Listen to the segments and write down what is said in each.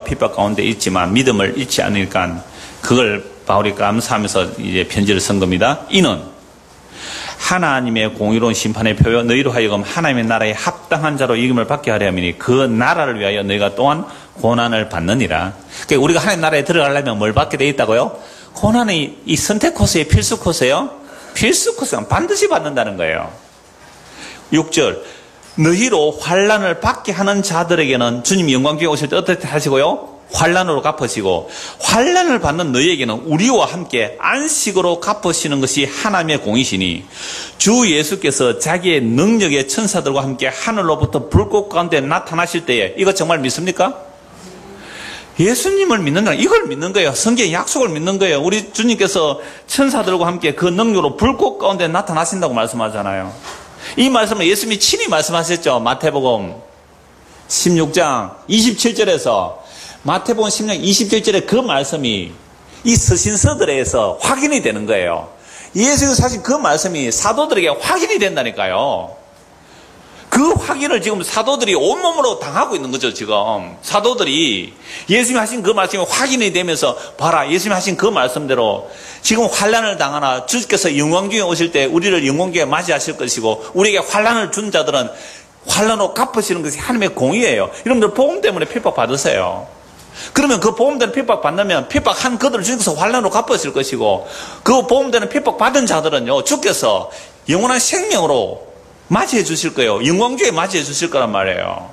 핍박 가운데 있지만 믿음을 잃지 않으니까 그걸 바울이 감사하면서 이제 편지를 쓴 겁니다. 이는 하나님의 공의로운 심판의 표요 너희로 하여금 하나님의 나라에 합당한 자로 이김을 받게 하려 함이니 그 나라를 위하여 너희가 또한 고난을 받느니라. 그러니까 우리가 하나님 나라에 들어가려면 뭘 받게 돼 있다고요? 고난이 이 선택 코스에 필수 코스예요? 필수 코스는 반드시 받는다는 거예요. 6절 너희로 환난을 받게 하는 자들에게는 주님 영광교회 오실 때 어떻게 하시고요? 환난으로 갚으시고 환난을 받는 너희에게는 우리와 함께 안식으로 갚으시는 것이 하나님의 공이시니 주 예수께서 자기의 능력의 천사들과 함께 하늘로부터 불꽃 가운데 나타나실 때에 이거 정말 믿습니까? 예수님을 믿는다. 이걸 믿는 거예요. 성경의 약속을 믿는 거예요. 우리 주님께서 천사들과 함께 그 능력으로 불꽃 가운데 나타나신다고 말씀하잖아요. 이 말씀은 예수님이 친히 말씀하셨죠. 마태복음 16장 27절에서 마태복음 16장 27절에 그 말씀이 이 서신서들에서 확인이 되는 거예요. 예수님은 사실 그 말씀이 사도들에게 확인이 된다니까요. 그 확인을 지금 사도들이 온몸으로 당하고 있는 거죠, 지금. 사도들이 예수님이 하신 그 말씀이 확인이 되면서 봐라, 예수님이 하신 그 말씀대로 지금 환난을 당하나 주께서 영광중에 오실 때 우리를 영광중에 맞이하실 것이고 우리에게 환난을 준 자들은 환난으로 갚으시는 것이 하나님의 공의예요. 여러분들 복음 때문에 핍박 받으세요. 그러면 그 보험되는 핍박 받으면 핍박한 그들을 주님께서 환난으로 갚으실 것이고 그 보험되는 핍박 받은 자들은요 주께서 영원한 생명으로 맞이해 주실 거예요. 영광주에 맞이해 주실 거란 말이에요.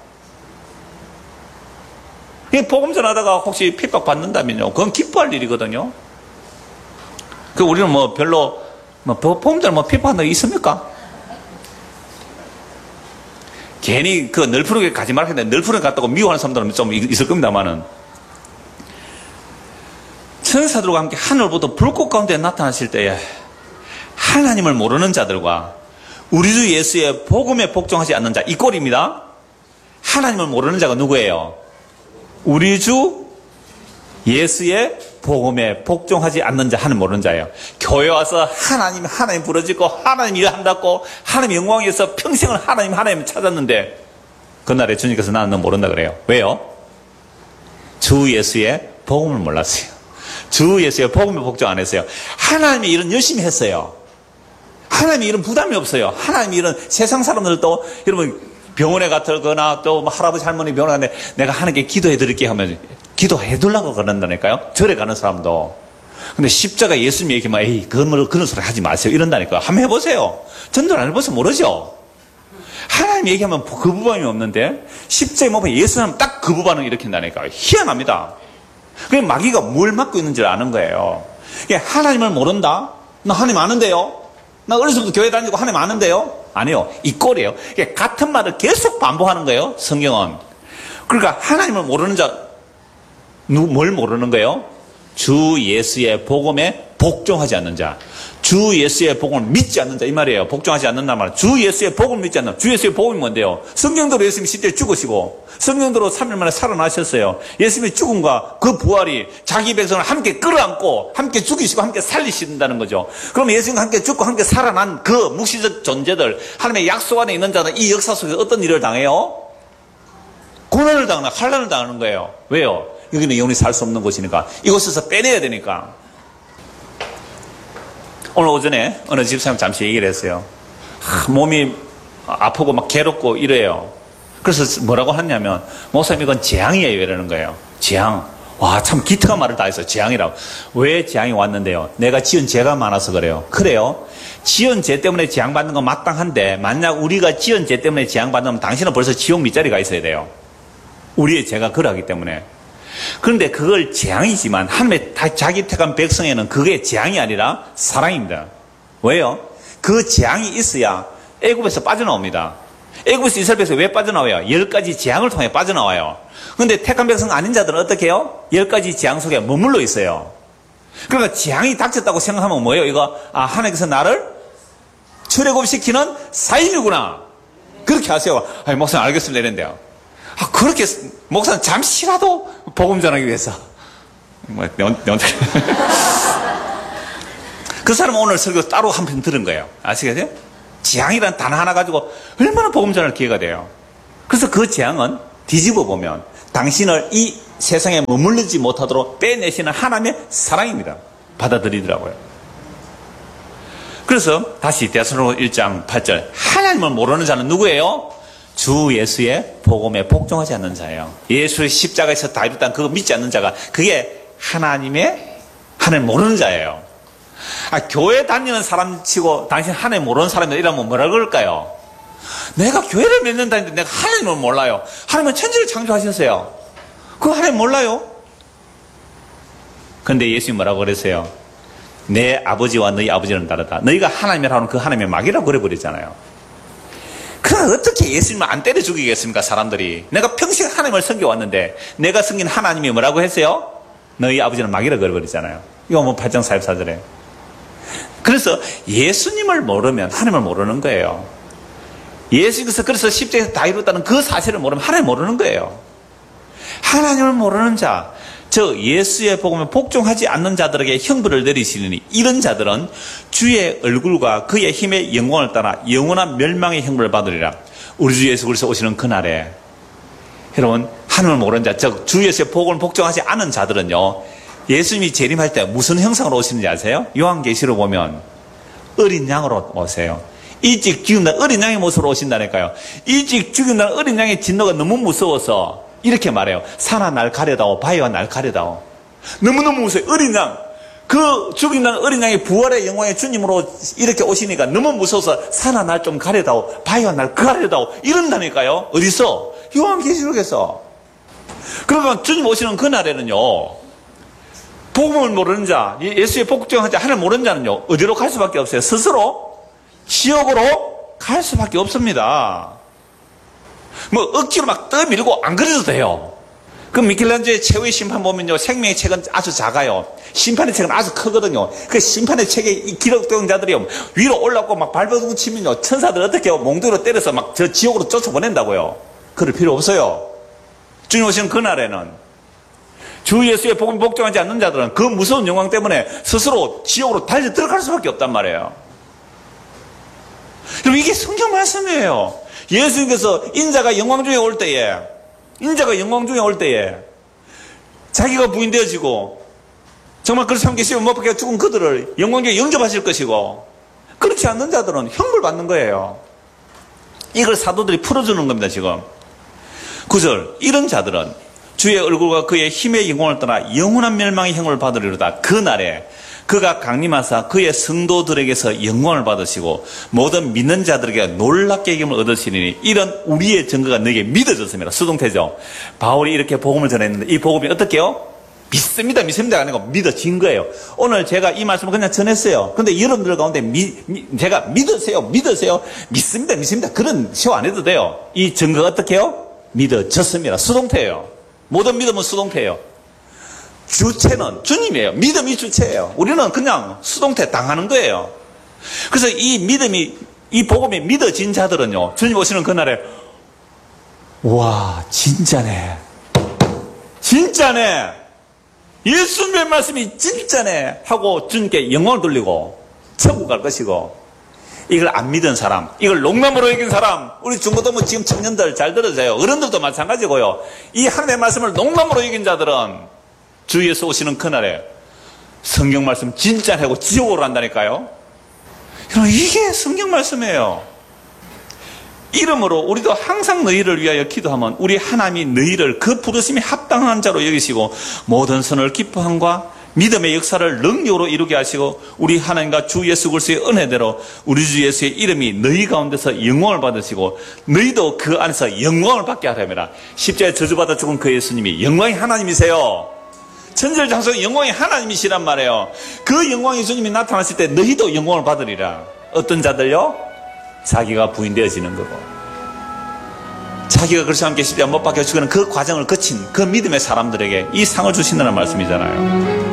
복음 전하다가 혹시 핍박 받는다면요 그건 기뻐할 일이거든요. 그 우리는 뭐 별로 복음 전하 핍박한 적 있습니까? 괜히 그 널푸르게 가지 말라 했는데 널푸르게 갔다고 미워하는 사람들은 좀 있을 겁니다만은 천사들과 함께 하늘보다 불꽃 가운데 나타나실 때에 하나님을 모르는 자들과 우리 주 예수의 복음에 복종하지 않는 자, 이 꼴입니다. 하나님을 모르는 자가 누구예요? 우리 주 예수의 복음에 복종하지 않는 자, 하나님 모르는 자예요. 교회 와서 하나님 부르짖고 하나님 일한다고 하나님 영광에 위해서 평생을 하나님 찾았는데 그날에 주님께서 나는 너 모른다 그래요. 왜요? 주 예수의 복음을 몰랐어요. 주 예수의 복음에 복종 안 했어요. 하나님의 일은 열심히 했어요. 하나님의 일은 부담이 없어요. 하나님의 일은 세상 사람들도 여러분 병원에 갔거나 또 할아버지 할머니 병원에 갔는데 내가 하나님께 기도해 드릴게 하면 기도해 두려고 그런다니까요. 절에 가는 사람도. 근데 십자가 예수님 얘기하면 에이 그런 소리 하지 마세요 이런다니까요. 한번 해보세요. 전도를 안 해보세요 모르죠. 하나님 얘기하면 그 부담이 없는데 십자가에 못 보면 예수 하면 딱 그 부반응을 일으킨다니까요. 희한합니다. 그게 마귀가 뭘 맡고 있는지를 아는 거예요. 하나님을 모른다? 나 하나님 아는데요? 나 어렸을 때부터 교회 다니고 하나님 아는데요? 아니요. 이 꼴이에요. 같은 말을 계속 반복하는 거예요. 성경은. 그러니까 하나님을 모르는 자, 뭘 모르는 거예요? 주 예수의 복음에 복종하지 않는 자. 주 예수의 복음을 믿지 않는 자. 이 말이에요. 복종하지 않는단 말이에요. 주 예수의 복음을 믿지 않는 자. 주 예수의 복음이 뭔데요? 성경대로 예수님이 시대에 죽으시고 성경대로 3일 만에 살아나셨어요. 예수님의 죽음과 그 부활이 자기 백성을 함께 끌어안고 함께 죽이시고 함께 살리신다는 거죠. 그럼 예수님과 함께 죽고 함께 살아난 그 묵시적 존재들 하나님의 약속 안에 있는 자는 이 역사 속에서 어떤 일을 당해요? 고난을 당하는 환난을 당하는 거예요. 왜요? 여기는 영원히 살 수 없는 곳이니까 이곳에서 빼내야 되니까. 오늘 오전에 어느 집사님 잠시 얘기를 했어요. 몸이 아프고 막 괴롭고 이래요. 그래서 뭐라고 하냐면 목사님 이건 재앙이에요 이러는 거예요. 재앙. 와 참 기특한 말을 다 했어요. 재앙이라고. 왜 재앙이 왔는데요? 내가 지은 죄가 많아서 그래요. 그래요. 지은 죄 때문에 재앙받는 건 마땅한데 만약 우리가 지은 죄 때문에 재앙받으면 당신은 벌써 지옥 밑자리가 있어야 돼요. 우리의 죄가 그러하기 때문에. 그런데 그걸 재앙이지만 하나님의 자기 택한 백성에는 그게 재앙이 아니라 사랑입니다. 왜요? 그 재앙이 있어야 애굽에서 빠져나옵니다. 애굽에서 이스라엘 백성이 왜 빠져나와요? 10가지 재앙을 통해 빠져나와요. 그런데 택한 백성 아닌 자들은 어떻게 해요? 10가지 재앙 속에 머물러 있어요. 그러니까 재앙이 닥쳤다고 생각하면 뭐예요? 이거 하나님께서 나를 출애굽시키는 사인이구나. 그렇게 하세요. 목사님 알겠습니다 이랬는데요. 그렇게 목사는 잠시라도 복음 전하기 위해서 그 사람은 오늘 설교 따로 한 편 들은 거예요. 아시겠어요? 재앙이라는 단어 하나 가지고 얼마나 복음 전할 기회가 돼요. 그래서 그 재앙은 뒤집어 보면 당신을 이 세상에 머물르지 못하도록 빼내시는 하나님의 사랑입니다. 받아들이더라고요. 그래서 다시 데살로니가 1장 8절, 하나님을 모르는 자는 누구예요? 주 예수의 복음에 복종하지 않는 자예요. 예수의 십자가에서 다 이뤘다는 그거 믿지 않는 자가, 그게 하나님 모르는 자예요. 교회 다니는 사람 치고 당신 하나님 모르는 사람이다 이러면 뭐라 그럴까요? 내가 교회를 몇 년 다니는데 내가 하나님을 몰라요. 하나님은 천지를 창조하셨어요. 그거 하나님 몰라요? 근데 예수님이 뭐라고 그랬어요? 내 아버지와 너희 아버지는 다르다. 너희가 하나님이라고 하면 그 하나님의 막이라고 그래버리잖아요. 그럼 어떻게 예수님을 안 때려 죽이겠습니까, 사람들이? 내가 평생 하나님을 섬겨왔는데 내가 섬긴 하나님이 뭐라고 했어요? 너희 아버지는 막이라고 그래버리잖아요. 이거 뭐 8장 44절에. 그래서 예수님을 모르면 하나님을 모르는 거예요. 예수님께서 그래서 십자가에서 다 이뤘다는 그 사실을 모르면 하나님 모르는 거예요. 하나님을 모르는 자, 즉 예수의 복음에 복종하지 않는 자들에게 형벌을 내리시니 이런 자들은 주의 얼굴과 그의 힘의 영광을 따라 영원한 멸망의 형벌을 받으리라. 우리 주 예수 그리스도 오시는 그날에, 여러분, 하나님을 모르는 자, 즉 주 예수의 복음을 복종하지 않은 자들은요, 예수님이 재림할 때 무슨 형상으로 오시는지 아세요? 요한계시록 보면 어린 양으로 오세요. 일찍 죽은 날 어린 양의 모습으로 오신다니까요. 일찍 죽은 날 어린 양의 진노가 너무 무서워서 이렇게 말해요. 산아 날 가려다오, 바위와 날 가려다오. 너무너무 무서워요. 어린 양, 그 죽은 날 어린 양이 부활의 영광의 주님으로 이렇게 오시니까 너무 무서워서 산아 날 좀 가려다오, 바위와 날 가려다오 이런다니까요. 어디서? 요한계시록에서. 그러면 주님 오시는 그날에는요, 복음을 모르는 자, 예수의 복종한 자, 하나님 모르는 자는요, 어디로 갈 수밖에 없어요? 스스로 지옥으로 갈 수밖에 없습니다. 뭐 억지로 막 떠밀고 안 그래도 돼요. 그 미켈란젤로의 최후의 심판 보면요, 생명의 책은 아주 작아요. 심판의 책은 아주 크거든요. 그 심판의 책에 기록된 자들이요, 위로 올라오고 막 발버둥 치면요, 천사들 어떻게 해요? 몽둥이로 때려서 막 저 지옥으로 쫓아보낸다고요. 그럴 필요 없어요. 주님 오시는 그날에는 주 예수의 복음에 복종하지 않는 자들은 그 무서운 영광 때문에 스스로 지옥으로 달려 들어갈 수밖에 없단 말이에요. 여러분, 이게 성경 말씀이에요. 예수님께서 인자가 영광 중에 올 때에, 자기가 부인되어지고 정말 그렇게 삼계시에 못 박혀 죽은 그들을 영광 중에 영접하실 것이고, 그렇지 않는 자들은 형벌 받는 거예요. 이걸 사도들이 풀어주는 겁니다. 지금 9절, 이런 자들은 주의 얼굴과 그의 힘의 영광을 떠나 영원한 멸망의 형을 받으리로다. 그날에 그가 강림하사 그의 성도들에게서 영광을 받으시고 모든 믿는 자들에게 놀랍게 이김을 얻으시리니 이런 우리의 증거가 너에게 믿어졌습니다. 수동태죠. 바울이 이렇게 복음을 전했는데 이 복음이 어떻게 해요? 믿습니다가 아니고 믿어진 거예요. 오늘 제가 이 말씀을 그냥 전했어요. 그런데 여러분들 가운데 제가 믿으세요, 믿습니다. 그런 시호 안 해도 돼요. 이 증거가 어떻게 해요? 믿어졌습니다. 수동태예요. 모든 믿음은 수동태예요. 주체는 주님이에요. 믿음이 주체예요. 우리는 그냥 수동태 당하는 거예요. 그래서 이 믿음이, 이 복음이 믿어진 자들은요, 주님 오시는 그날에, 와, 진짜네. 예수님의 말씀이 진짜네. 하고 주님께 영광을 돌리고 천국 갈 것이고, 이걸 안 믿은 사람, 이걸 농담으로 여긴 사람, 우리 중고등부 지금 청년들 잘 들으세요. 어른들도 마찬가지고요. 이 하나님의 말씀을 농담으로 여긴 자들은 주 예수 오시는 그날에 성경 말씀 진짜 하고 지옥으로 간다니까요. 여러분, 이게 성경 말씀이에요. 이러므로 우리도 항상 너희를 위하여 기도하면 우리 하나님이 너희를 그 부르심이 합당한 자로 여기시고 모든 선을 기뻐함과 믿음의 역사를 능력으로 이루게 하시고 우리 하나님과 주 예수 그리스도의 은혜대로 우리 주 예수의 이름이 너희 가운데서 영광을 받으시고 너희도 그 안에서 영광을 받게 하랍니다. 십자가에 저주받아 죽은 그 예수님이 영광의 하나님이세요. 천지장소의 영광의 하나님이시란 말이에요. 그 영광의 주님이 나타났을 때 너희도 영광을 받으리라. 어떤 자들요? 자기가 부인되어지는 거고, 자기가 그리스도와 함께 십자가에 못 박혀 죽는 그 과정을 거친 그 믿음의 사람들에게 이 상을 주신다는 말씀이잖아요.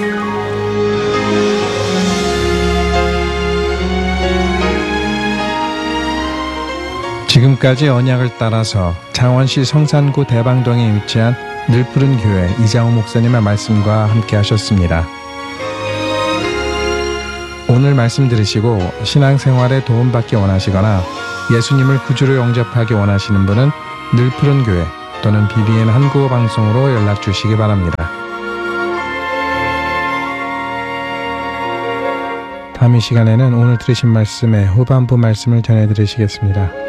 지금까지 언약을 따라서 창원시 성산구 대방동에 위치한 늘푸른 교회 이장호 목사님의 말씀과 함께 하셨습니다. 오늘 말씀 들으시고 신앙생활에 도움받기 원하시거나 예수님을 구주로 영접하기 원하시는 분은 늘푸른 교회 또는 BBN 한국어 방송으로 연락 주시기 바랍니다. 다음 이 시간에는 오늘 들으신 말씀의 후반부 말씀을 전해드리시겠습니다.